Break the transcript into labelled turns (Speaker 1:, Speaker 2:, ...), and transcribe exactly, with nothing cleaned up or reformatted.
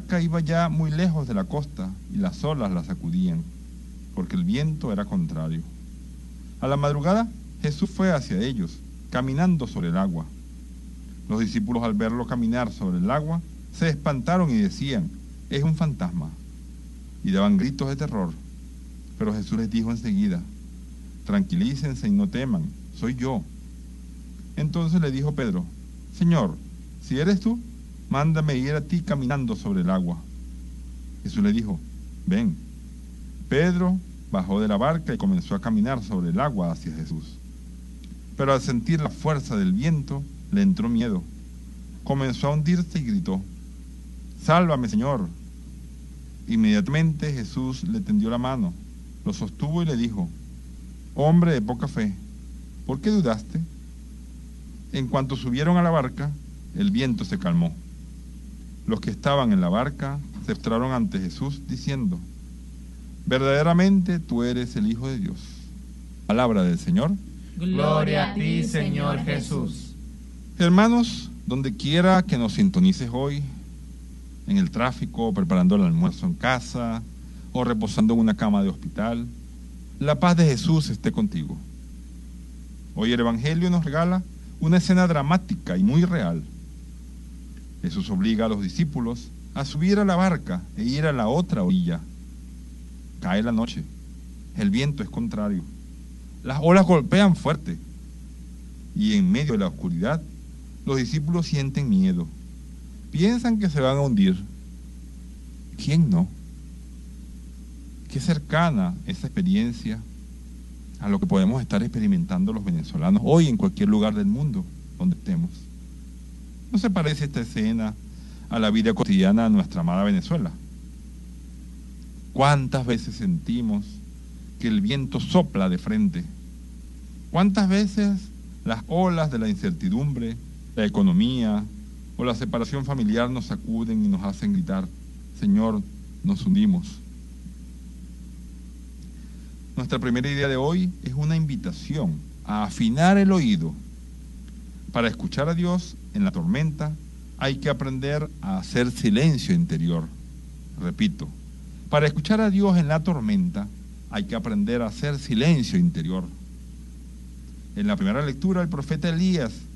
Speaker 1: barca iba ya muy lejos de la costa y las olas la sacudían, porque el viento era contrario. A la madrugada, Jesús fue hacia ellos, caminando sobre el agua. Los discípulos, al verlo caminar sobre el agua, se espantaron y decían: «Es un fantasma», y daban gritos de terror. Pero Jesús les dijo enseguida: «Tranquilícense y no teman, soy yo». Entonces le dijo Pedro: «Señor, si eres tú, mándame ir a ti caminando sobre el agua». Jesús le dijo: «Ven». Pedro bajó de la barca y comenzó a caminar sobre el agua hacia Jesús. Pero al sentir la fuerza del viento, le entró miedo. Comenzó a hundirse y gritó: «Sálvame, Señor». Inmediatamente Jesús le tendió la mano, lo sostuvo y le dijo: «Hombre de poca fe, ¿por qué dudaste?». En cuanto subieron a la barca, el viento se calmó. Los que estaban en la barca se postraron ante Jesús diciendo: «Verdaderamente tú eres el Hijo de Dios». Palabra del Señor.
Speaker 2: Gloria a ti, Señor Jesús.
Speaker 1: Hermanos, donde quiera que nos sintonices hoy, en el tráfico, preparando el almuerzo en casa o reposando en una cama de hospital, la paz de Jesús esté contigo. Hoy el Evangelio nos regala una escena dramática y muy real. Jesús obliga a los discípulos a subir a la barca e ir a la otra orilla. Cae la noche, el viento es contrario, las olas golpean fuerte y en medio de la oscuridad los discípulos sienten miedo, piensan que se van a hundir. ¿Quién no? Qué cercana esa experiencia a lo que podemos estar experimentando los venezolanos hoy en cualquier lugar del mundo donde estemos. ¿No se parece esta escena a la vida cotidiana de nuestra amada Venezuela? ¿Cuántas veces sentimos que el viento sopla de frente? ¿Cuántas veces las olas de la incertidumbre, la economía o la separación familiar nos sacuden y nos hacen gritar: «Señor, nos hundimos»? Nuestra primera idea de hoy es una invitación a afinar el oído. Para escuchar a Dios en la tormenta hay que aprender a hacer silencio interior. Repito, para escuchar a Dios en la tormenta hay que aprender a hacer silencio interior. En la primera lectura, el profeta Elías